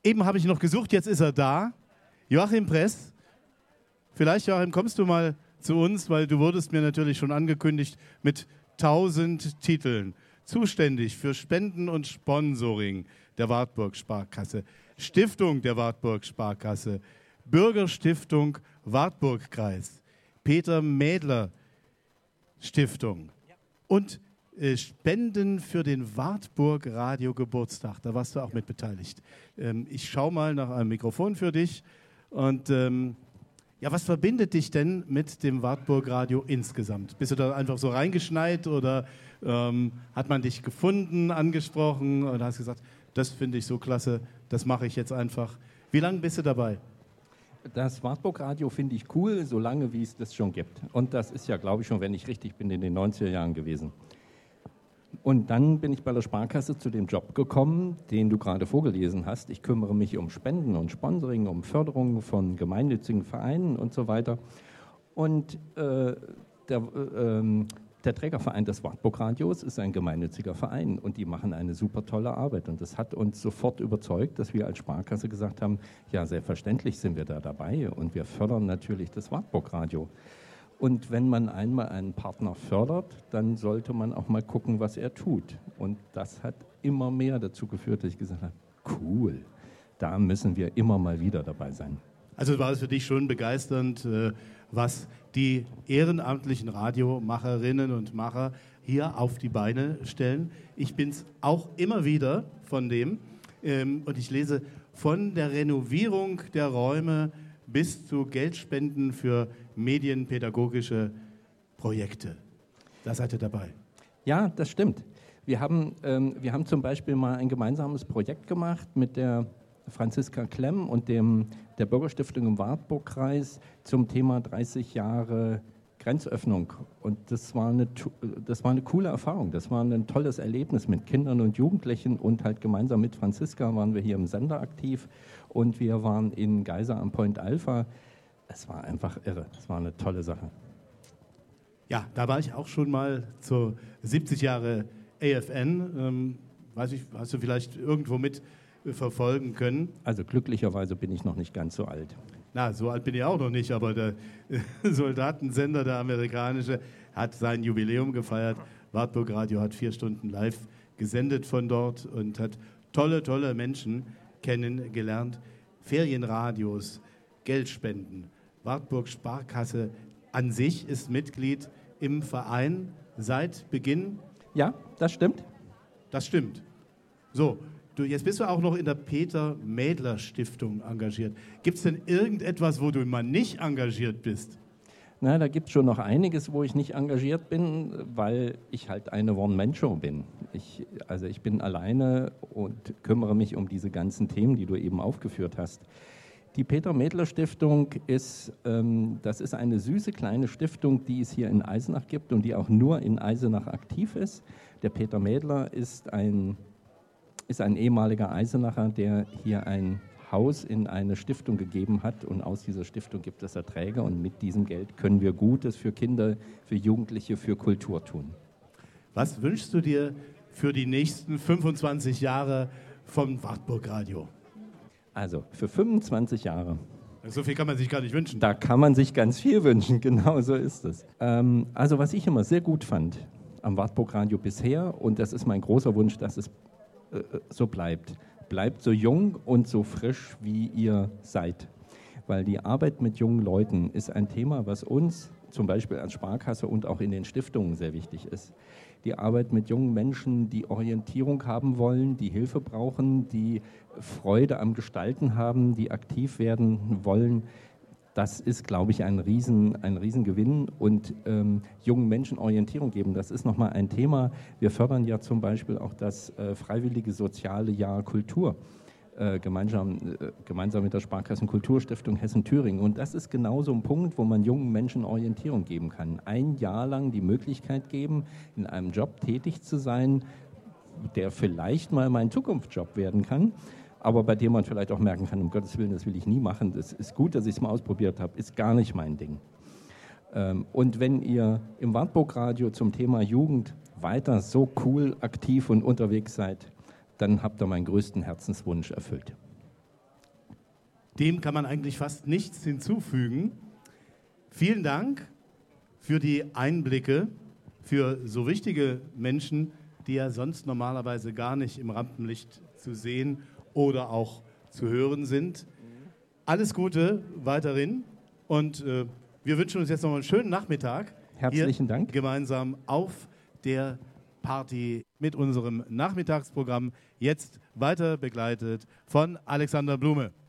Eben habe ich noch gesucht, jetzt ist er da. Joachim Press. Vielleicht, Joachim, kommst du mal zu uns, weil du wurdest mir natürlich schon angekündigt mit 1000 Titeln. Zuständig für Spenden und Sponsoring der Wartburg Sparkasse, Stiftung der Wartburg Sparkasse, Bürgerstiftung Wartburgkreis, Peter Mädler Stiftung und Spenden für den Wartburg Radio Geburtstag. Da warst du auch mit beteiligt. Ich schaue mal nach einem Mikrofon für dich. Und ja, was verbindet dich denn mit dem Wartburg Radio insgesamt? Bist du da einfach so reingeschneit oder hat man dich gefunden, angesprochen und hast gesagt, das finde ich so klasse, das mache ich jetzt einfach. Wie lange bist du dabei? Das Wartburg Radio finde ich cool, solange wie es das schon gibt. Und das ist ja, glaube ich, schon, wenn ich richtig bin, in den 90er Jahren gewesen. Und dann bin ich bei der Sparkasse zu dem Job gekommen, den du gerade vorgelesen hast. Ich kümmere mich um Spenden und Sponsoring, um Förderung von gemeinnützigen Vereinen und so weiter. Und der Trägerverein des Wartburg Radios ist ein gemeinnütziger Verein und die machen eine super tolle Arbeit. Und das hat uns sofort überzeugt, dass wir als Sparkasse gesagt haben, ja, selbstverständlich sind wir da dabei und wir fördern natürlich das Wartburg Radio. Und wenn man einmal einen Partner fördert, dann sollte man auch mal gucken, was er tut. Und das hat immer mehr dazu geführt, dass ich gesagt habe, cool, da müssen wir immer mal wieder dabei sein. Also war es für dich schon begeisternd, was die ehrenamtlichen Radiomacherinnen und Macher hier auf die Beine stellen. Ich bin es auch immer wieder von dem. Und ich lese von der Renovierung der Räume bis zu Geldspenden für medienpädagogische Projekte. Da seid ihr dabei. Ja, das stimmt. Wir haben zum Beispiel mal ein gemeinsames Projekt gemacht mit der Franziska Klemm und der Bürgerstiftung im Wartburgkreis zum Thema 30 Jahre Grenzöffnung. Und das war eine coole Erfahrung. Das war ein tolles Erlebnis mit Kindern und Jugendlichen und halt gemeinsam mit Franziska waren wir hier im Sender aktiv und wir waren in Geisa am Point Alpha. Es war einfach irre. Es war eine tolle Sache. Ja, da war ich auch schon mal zu 70 Jahre AFN. Weiß ich, hast du vielleicht irgendwo mit verfolgen können? Also glücklicherweise bin ich noch nicht ganz so alt. Na, so alt bin ich auch noch nicht, aber der Soldatensender, der amerikanische, hat sein Jubiläum gefeiert. Wartburg Radio hat 4 Stunden live gesendet von dort und hat tolle Menschen kennengelernt. Ferienradios, Geldspenden. Wartburg Sparkasse an sich ist Mitglied im Verein seit Beginn. Ja, das stimmt. Das stimmt. So, jetzt bist du auch noch in der Peter Mädler Stiftung engagiert. Gibt es denn irgendetwas, wo du mal nicht engagiert bist? Na, da gibt es schon noch einiges, wo ich nicht engagiert bin, weil ich halt eine One-Man-Show bin. Ich bin alleine und kümmere mich um diese ganzen Themen, die du eben aufgeführt hast. Die Peter Mädler Stiftung das ist eine süße kleine Stiftung, die es hier in Eisenach gibt und die auch nur in Eisenach aktiv ist. Der Peter Mädler ist ein ehemaliger Eisenacher, der hier ein Haus in eine Stiftung gegeben hat und aus dieser Stiftung gibt es Erträge und mit diesem Geld können wir Gutes für Kinder, für Jugendliche, für Kultur tun. Was wünschst du dir für die nächsten 25 Jahre vom Wartburg Radio? Also für 25 Jahre. So viel kann man sich gar nicht wünschen. Da kann man sich ganz viel wünschen, genau so ist es. Also was ich immer sehr gut fand am Wartburg Radio bisher und das ist mein großer Wunsch, dass es so bleibt. Bleibt so jung und so frisch, wie ihr seid. Weil die Arbeit mit jungen Leuten ist ein Thema, was uns zum Beispiel als Sparkasse und auch in den Stiftungen sehr wichtig ist. Die Arbeit mit jungen Menschen, die Orientierung haben wollen, die Hilfe brauchen, die Freude am Gestalten haben, die aktiv werden wollen. Das ist, glaube ich, ein Riesengewinn und jungen Menschen Orientierung geben. Das ist nochmal ein Thema. Wir fördern ja zum Beispiel auch das freiwillige soziale Jahr Kultur. Gemeinsam mit der Sparkassen Kulturstiftung Hessen-Thüringen. Und das ist genau so ein Punkt, wo man jungen Menschen Orientierung geben kann. Ein Jahr lang die Möglichkeit geben, in einem Job tätig zu sein, der vielleicht mal mein Zukunftsjob werden kann, aber bei dem man vielleicht auch merken kann, um Gottes Willen, das will ich nie machen. Das ist gut, dass ich es mal ausprobiert habe, ist gar nicht mein Ding. Und wenn ihr im Wartburg Radio zum Thema Jugend weiter so cool, aktiv und unterwegs seid, dann habt ihr meinen größten Herzenswunsch erfüllt. Dem kann man eigentlich fast nichts hinzufügen. Vielen Dank für die Einblicke, für so wichtige Menschen, die ja sonst normalerweise gar nicht im Rampenlicht zu sehen oder auch zu hören sind. Alles Gute weiterhin und wir wünschen uns jetzt noch einen schönen Nachmittag. Herzlichen Dank. Gemeinsam auf der Party mit unserem Nachmittagsprogramm, jetzt weiter begleitet von Alexander Blume.